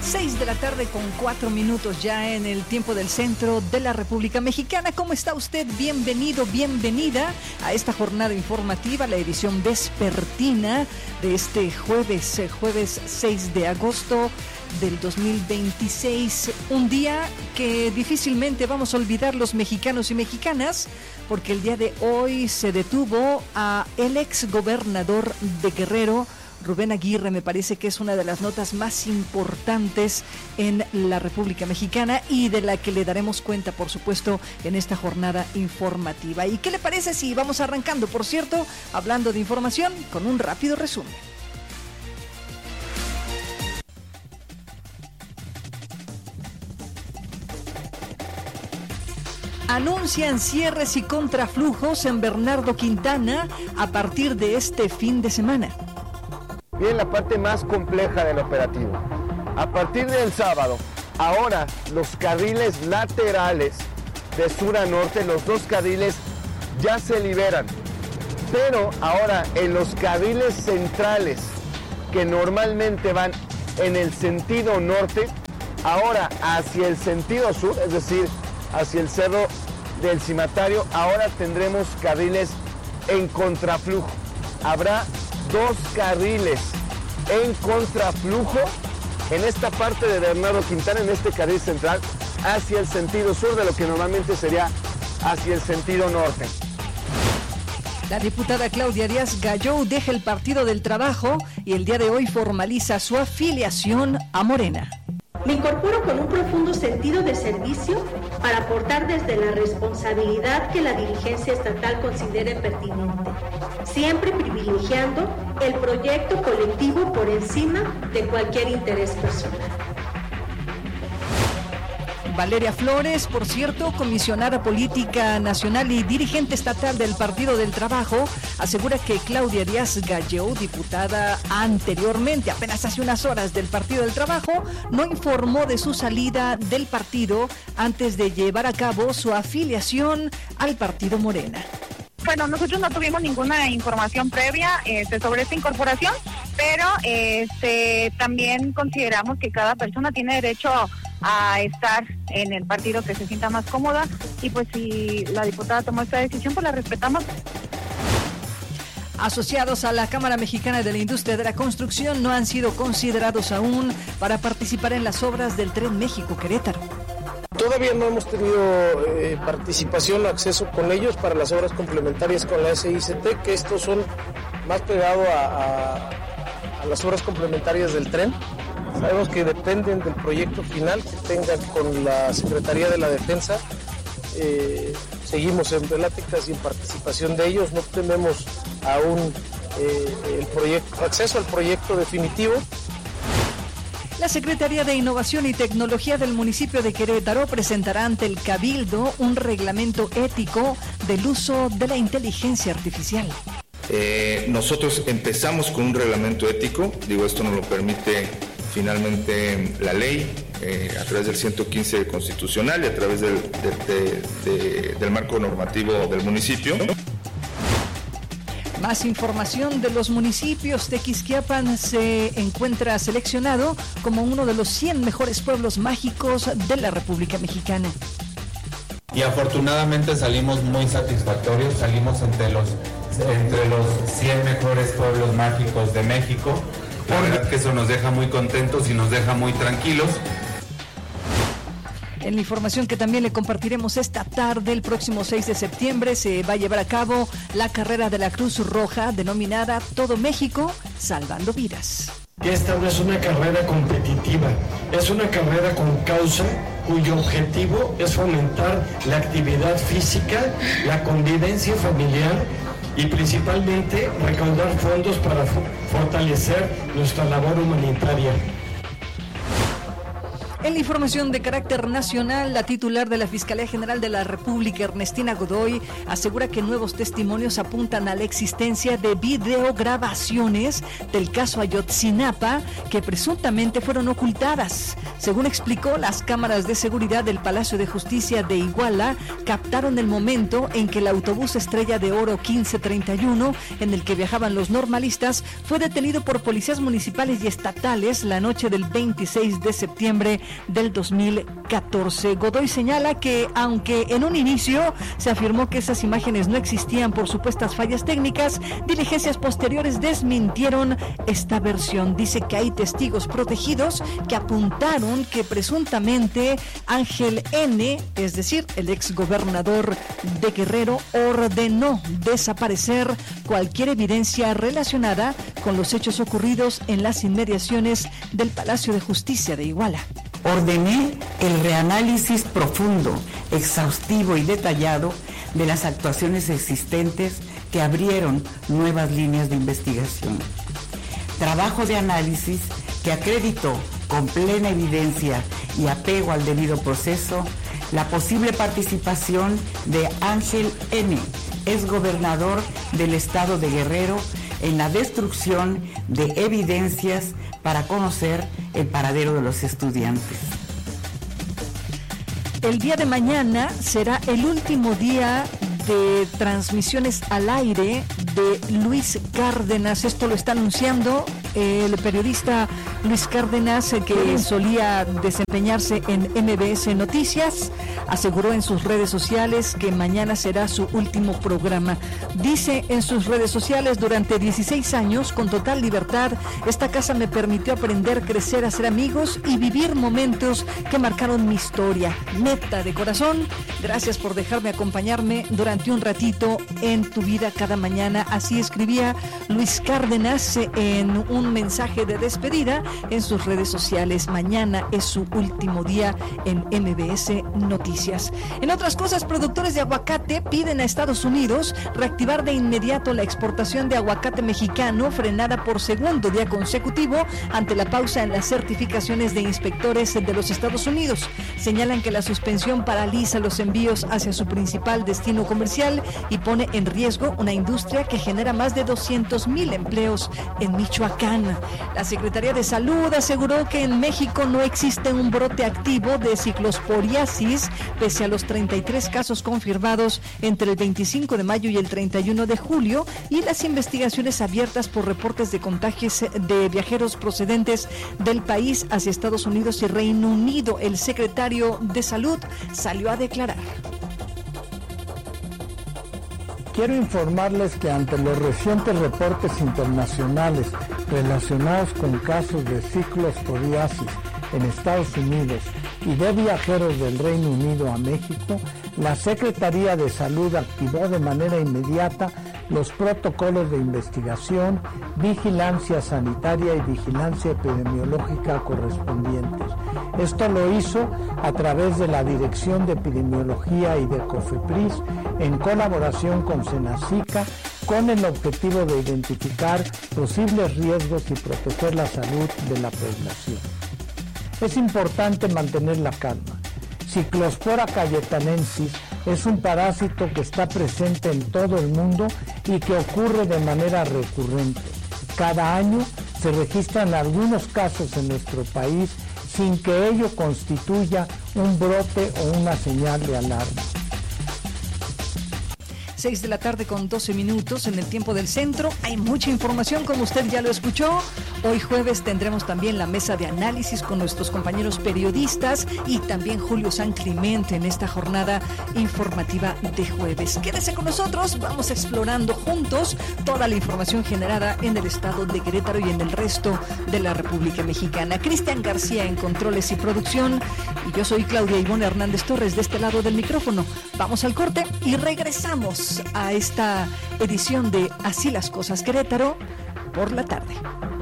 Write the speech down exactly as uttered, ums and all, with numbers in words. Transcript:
seis de la tarde con cuatro minutos ya en el tiempo del centro de la República Mexicana. ¿Cómo está usted? Bienvenido, bienvenida a esta jornada informativa, la edición vespertina de este jueves, jueves seis de agosto del dos mil veintiséis. Un día que difícilmente vamos a olvidar los mexicanos y mexicanas, porque el día de hoy se detuvo a el ex gobernador de Guerrero, Rubén Aguirre. Me parece que es una de las notas más importantes en la República Mexicana y de la que le daremos cuenta, por supuesto, en esta jornada informativa. ¿Y qué le parece si vamos arrancando, por cierto, hablando de información, con un rápido resumen? Anuncian cierres y contraflujos en Bernardo Quintana a partir de este fin de semana. Viene la parte más compleja del operativo. A partir del sábado, ahora los carriles laterales de sur a norte, los dos carriles ya se liberan. Pero ahora en los carriles centrales, que normalmente van en el sentido norte, ahora hacia el sentido sur, es decir, hacia el Cerro del Cimatario, ahora tendremos carriles en contraflujo. Habrá dos carriles en contraflujo en esta parte de Bernardo Quintana, en este carril central, hacia el sentido sur de lo que normalmente sería hacia el sentido norte. La diputada Claudia Díaz Gallou deja el Partido del Trabajo y el día de hoy formaliza su afiliación a Morena. Me incorporo con un profundo sentido de servicio para aportar desde la responsabilidad que la dirigencia estatal considere pertinente, siempre privilegiando el proyecto colectivo por encima de cualquier interés personal. Valeria Flores, por cierto, comisionada política nacional y dirigente estatal del Partido del Trabajo, asegura que Claudia Díaz Gallou, diputada anteriormente, apenas hace unas horas del Partido del Trabajo, no informó de su salida del partido antes de llevar a cabo su afiliación al Partido Morena. Bueno, nosotros no tuvimos ninguna información previa este, sobre esta incorporación, pero este, también consideramos que cada persona tiene derecho a estar en el partido que se sienta más cómoda, y pues si la diputada tomó esta decisión, pues la respetamos. Asociados a la Cámara Mexicana de la Industria de la Construcción no han sido considerados aún para participar en las obras del Tren México-Querétaro. Todavía no hemos tenido eh, participación o acceso con ellos para las obras complementarias con la S I C T, que estos son más pegados a, a, a las obras complementarias del tren. Sabemos que dependen del proyecto final que tengan con la Secretaría de la Defensa. Eh, seguimos en pláticas y en participación de ellos. No tenemos aún eh, el proyecto, acceso al proyecto definitivo. La Secretaría de Innovación y Tecnología del municipio de Querétaro presentará ante el Cabildo un reglamento ético del uso de la inteligencia artificial. Eh, nosotros empezamos con un reglamento ético, digo, esto nos lo permite finalmente la ley, eh, a través del ciento quince constitucional y a través del, de, de, de, del marco normativo del municipio. Más información de los municipios. Tequisquiapan se encuentra seleccionado como uno de los cien mejores pueblos mágicos de la República Mexicana. Y afortunadamente salimos muy satisfactorios, salimos entre los, entre los cien mejores pueblos mágicos de México. La verdad que eso nos deja muy contentos y nos deja muy tranquilos. En la información que también le compartiremos esta tarde, el próximo seis de septiembre, se va a llevar a cabo la carrera de la Cruz Roja denominada Todo México Salvando Vidas. Esta no es una carrera competitiva, es una carrera con causa cuyo objetivo es fomentar la actividad física, la convivencia familiar y principalmente recaudar fondos para fortalecer nuestra labor humanitaria. En la información de carácter nacional, la titular de la Fiscalía General de la República, Ernestina Godoy, asegura que nuevos testimonios apuntan a la existencia de videograbaciones del caso Ayotzinapa que presuntamente fueron ocultadas. Según explicó, las cámaras de seguridad del Palacio de Justicia de Iguala captaron el momento en que el autobús Estrella de Oro quince treinta y uno, en el que viajaban los normalistas, fue detenido por policías municipales y estatales la noche del veintiséis de septiembre del dos mil catorce. Godoy señala que, aunque en un inicio se afirmó que esas imágenes no existían por supuestas fallas técnicas, diligencias posteriores desmintieron esta versión. Dice que hay testigos protegidos que apuntaron que presuntamente Ángel N., es decir, el exgobernador de Guerrero, ordenó desaparecer cualquier evidencia relacionada con los hechos ocurridos en las inmediaciones del Palacio de Justicia de Iguala. Ordené el reanálisis profundo, exhaustivo y detallado de las actuaciones existentes que abrieron nuevas líneas de investigación. Trabajo de análisis que acreditó con plena evidencia y apego al debido proceso la posible participación de Ángel N., exgobernador del estado de Guerrero, en la destrucción de evidencias para conocer el paradero de los estudiantes. El día de mañana será el último día de transmisiones al aire de Luis Cárdenas. Esto lo está anunciando el periodista Luis Cárdenas, que solía desempeñarse en M B S Noticias. Aseguró en sus redes sociales que mañana será su último programa. Dice en sus redes sociales: durante dieciséis años, con total libertad, esta casa me permitió aprender, crecer, hacer amigos y vivir momentos que marcaron mi historia. Neta, de corazón, gracias por dejarme acompañarme durante un ratito en tu vida cada mañana. Así escribía Luis Cárdenas en un mensaje de despedida en sus redes sociales. Mañana es su último día en M B S Noticias. En otras cosas, productores de aguacate piden a Estados Unidos reactivar de inmediato la exportación de aguacate mexicano, frenada por segundo día consecutivo ante la pausa en las certificaciones de inspectores de los Estados Unidos. Señalan que la suspensión paraliza los envíos hacia su principal destino comercial y pone en riesgo una industria que genera más de doscientos mil empleos en Michoacán. La Secretaría de Salud aseguró que en México no existe un brote activo de ciclosporiasis, pese a los treinta y tres casos confirmados entre el veinticinco de mayo y el treinta y uno de julio, y las investigaciones abiertas por reportes de contagios de viajeros procedentes del país hacia Estados Unidos y Reino Unido. El secretario de Salud salió a declarar. Quiero informarles que ante los recientes reportes internacionales relacionados con casos de ciclosporiasis en Estados Unidos y de viajeros del Reino Unido a México, la Secretaría de Salud activó de manera inmediata los protocolos de investigación, vigilancia sanitaria y vigilancia epidemiológica correspondientes. Esto lo hizo a través de la Dirección de Epidemiología y de COFEPRIS, en colaboración con SENACICA, con el objetivo de identificar posibles riesgos y proteger la salud de la población. Es importante mantener la calma. Ciclospora cayetanensis es un parásito que está presente en todo el mundo y que ocurre de manera recurrente. Cada año se registran algunos casos en nuestro país sin que ello constituya un brote o una señal de alarma. seis de la tarde con doce minutos en el tiempo del centro. Hay mucha información, como usted ya lo escuchó. Hoy jueves tendremos también la mesa de análisis con nuestros compañeros periodistas y también Julio San Clemente en esta jornada informativa de jueves. Quédese con nosotros, vamos explorando juntos toda la información generada en el estado de Querétaro y en el resto de la República Mexicana. Cristian García en controles y producción, y yo soy Claudia Ivonne Hernández Torres de este lado del micrófono. Vamos al corte y regresamos a esta edición de Así las Cosas Querétaro por la tarde.